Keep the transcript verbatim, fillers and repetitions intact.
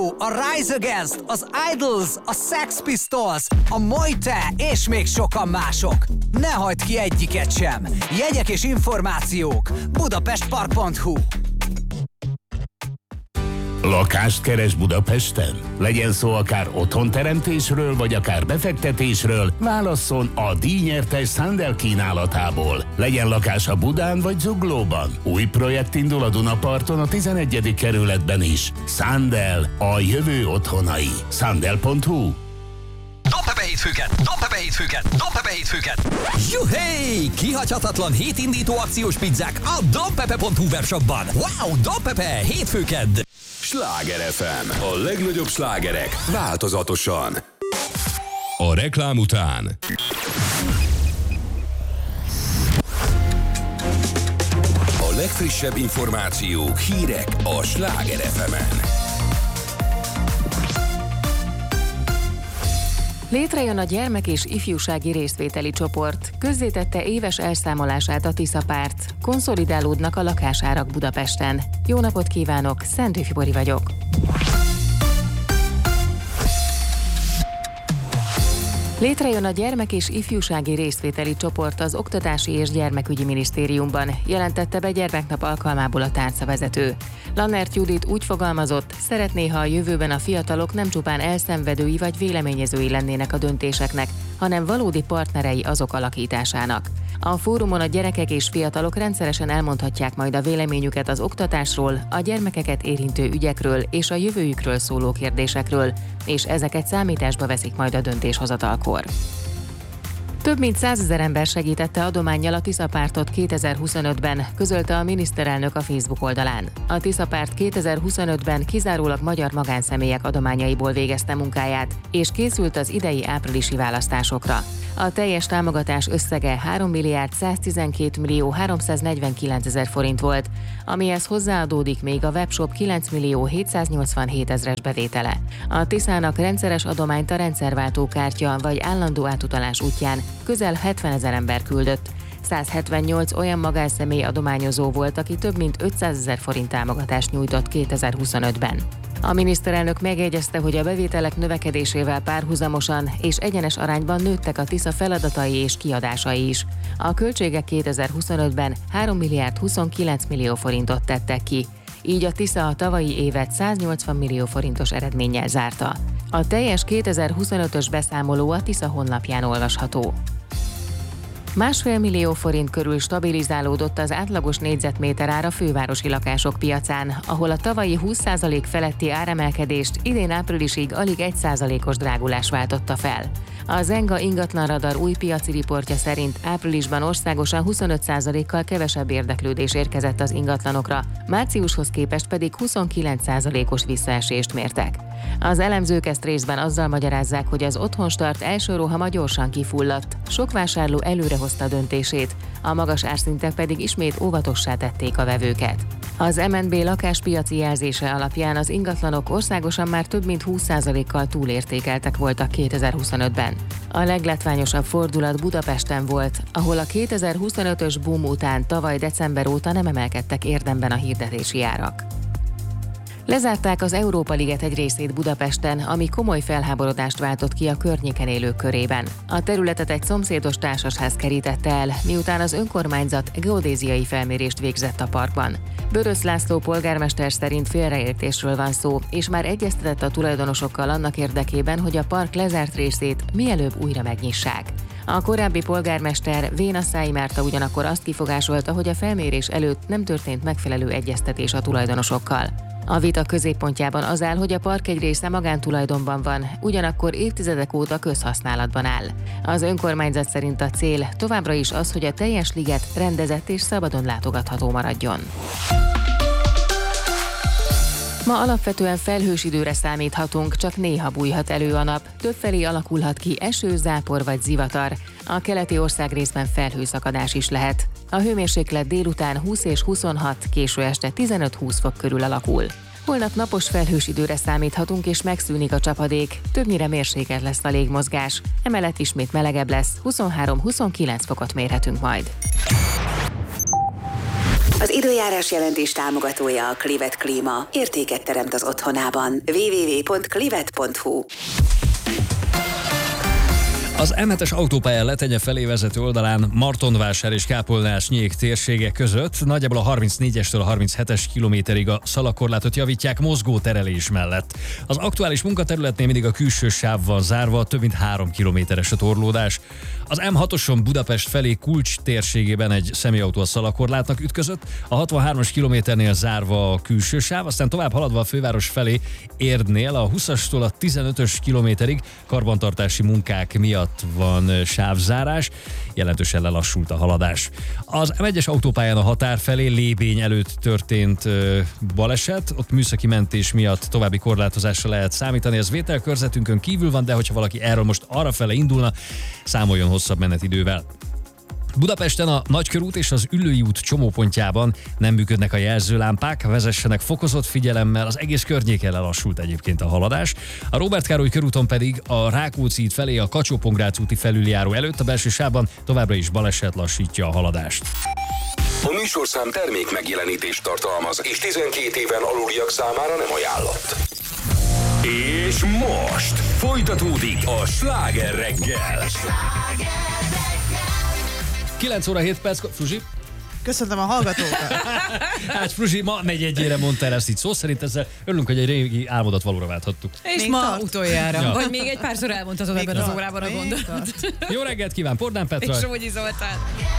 A Rise Against, az Idols, a Sex Pistols, a Mojte és még sokan mások. Ne hagyd ki egyiket sem. Jegyek és információk budapestpark pont hu. Lakást keres Budapesten? Legyen szó akár otthonteremtésről, vagy akár befektetésről, válasszon a díjnyertes Sandel kínálatából. Legyen lakása Budán vagy Zuglóban. Új projekt indul a Dunaparton a tizenegyedik kerületben is. Sandel, a jövő otthonai. Sandel pont hu. Dobd hétfőket! Dobd hétfőket! Dobd hétfőket! Juhé! Kihagyhatatlan hétindító akciós pizzák a dobpepe pont hu webshopban. Wow! Dobpepe! Hétfőked! Sláger ef em. A legnagyobb slágerek változatosan. A reklám után A legfrissebb információk, hírek a Sláger ef emen. Létrejön a gyermek- és ifjúsági részvételi csoport. Közzétette éves elszámolását a Tisza párt. Konszolidálódnak a lakásárak Budapesten. Jó napot kívánok, Szent Fibori vagyok. Létrejön a gyermek- és ifjúsági részvételi csoport az Oktatási és Gyermekügyi Minisztériumban, jelentette be gyermeknap alkalmából a tárcavezető. Lannert Judit úgy fogalmazott, szeretné, ha a jövőben a fiatalok nem csupán elszenvedői vagy véleményezői lennének a döntéseknek, hanem valódi partnerei azok alakításának. A fórumon a gyerekek és fiatalok rendszeresen elmondhatják majd a véleményüket az oktatásról, a gyermekeket érintő ügyekről és a jövőjükről szóló kérdésekről, és ezeket számításba veszik majd a döntéshozatalkor. Több mint százezer ember segítette adománnyal a Tisza pártot kétezer-huszonötben, közölte a miniszterelnök a Facebook oldalán. A Tisza párt kétezer-huszonötben kizárólag magyar magánszemélyek adományaiból végezte munkáját, és készült az idei áprilisi választásokra. A teljes támogatás összege három milliárd száztizenkét millió háromszáznegyvenkilencezer forint volt, amihez hozzáadódik még a webshop kilenc millió hétszáznyolcvanhét ezres bevétele. A Tiszának rendszeres adományt a rendszerváltó kártya vagy állandó átutalás útján közel hetvenezer ember küldött. százhetvennyolc olyan magánszemély adományozó volt, aki több mint ötszázezer forint támogatást nyújtott kétezer-huszonötben. A miniszterelnök megjegyezte, hogy a bevételek növekedésével párhuzamosan és egyenes arányban nőttek a Tisza feladatai és kiadásai is. A költségek kétezer-huszonötben három milliárd huszonkilenc millió forintot tettek ki, így a Tisza a tavalyi évet száznyolcvan millió forintos eredménnyel zárta. A teljes kétezer-huszonötös beszámoló a Tisza honlapján olvasható. Másfél millió forint körül stabilizálódott az átlagos négyzetméter ár a fővárosi lakások piacán, ahol a tavalyi húsz százalék feletti áremelkedést idén áprilisig alig egy százalékos drágulás váltotta fel. A Zenga ingatlanradar új piaci riportja szerint áprilisban országosan huszonöt százalékkal kevesebb érdeklődés érkezett az ingatlanokra, márciushoz képest pedig huszonkilenc százalékos visszaesést mértek. Az elemzők ezt részben azzal magyarázzák, hogy az otthonstart első rohama gyorsan kifulladt, sok vásárló előre hozta a döntését, a magas árszintek pedig ismét óvatossá tették a vevőket. Az em en bé lakáspiaci jelzése alapján az ingatlanok országosan már több mint húsz százalékkal túlértékeltek voltak kétezer-huszonötben. A leglátványosabb fordulat Budapesten volt, ahol a kétezer-huszonötös boom után tavaly december óta nem emelkedtek érdemben a hirdetési árak. Lezárták az Európa-liget egy részét Budapesten, ami komoly felháborodást váltott ki a környéken élők körében. A területet egy szomszédos társasház kerítette el, miután az önkormányzat geodéziai felmérést végzett a parkban. Börös László polgármester szerint félreértésről van szó, és már egyeztetett a tulajdonosokkal annak érdekében, hogy a park lezárt részét mielőbb újra megnyissák. A korábbi polgármester Véna Száj Márta ugyanakkor azt kifogásolta, hogy a felmérés előtt nem történt megfelelő egyeztetés a tulajdonosokkal. A vita középpontjában az áll, hogy a park egy része magántulajdonban van, ugyanakkor évtizedek óta közhasználatban áll. Az önkormányzat szerint a cél továbbra is az, hogy a teljes liget rendezett és szabadon látogatható maradjon. Ma alapvetően felhős időre számíthatunk, csak néha bújhat elő a nap, többfelé alakulhat ki eső, zápor vagy zivatar. A keleti országrészben felhőszakadás is lehet. A hőmérséklet délután húsz és huszonhat, késő este tizenöt-húsz fok körül alakul. Holnap napos felhős időre számíthatunk és megszűnik a csapadék, többnyire mérsékelt lesz a légmozgás, emellett ismét melegebb lesz, huszonhárom-huszonkilenc fokot mérhetünk majd. Az időjárás jelentés támogatója a Clivet Klíma. Értéket teremt az otthonában. double-u double-u double-u pont clivet pont hu. Az em hetes autópálya Letenye felé vezető oldalán Martonvásár és Kápolnás-Nyék térsége között nagyjából a harmincnégyestől a harminchetes kilométerig a szalagkorlátot javítják mozgó terelés mellett. Az aktuális munkaterületnél mindig a külső sáv van zárva, több mint három kilométeres a torlódás. Az em hatoson Budapest felé Kulcs térségében egy személyautó a szalagkorlátnak ütközött, a hatvanhármas kilométernél zárva a külső sáv, aztán tovább haladva a főváros felé Érdnél a huszastól a tizenötös kilométerig karbantartási munkák miatt van sávzárás, jelentősen lelassult a haladás. Az em egyes autópályán a határ felé Lébény előtt történt ö, baleset, ott műszaki mentés miatt további korlátozásra lehet számítani, ez vételkörzetünkön kívül van, de hogyha valaki erről most arrafele indulna, számoljon hosszabb menetidővel. Budapesten a Nagykörút és az Üllői út csomópontjában nem működnek a jelzőlámpák, vezessenek fokozott figyelemmel, az egész környéken lelassult egyébként a haladás. A Róbert Károly körúton pedig a Rákóczi út felé a Kacsó-Pongrác úti felüljáró előtt a belső sávban továbbra is baleset lassítja a haladást. A műsorszám termék megjelenítést tartalmaz, és tizenkét éven aluliak számára nem ajánlott. És most folytatódik a Sláger reggel. kilenc óra hét perc, Fruzsi? Köszöntöm a hallgatókat! Hát Fruzsi, ma negyedjére mondta el ezt így szó szerint, ezzel örülünk, hogy egy régi álmodat valóra válthattuk. És még ma tart? utoljára. Ja. Vagy még egy párszor elmondhatod ebben az órában a gondot. Jó reggelt kíván, Pordán Petra! És Rógyi Zoltán.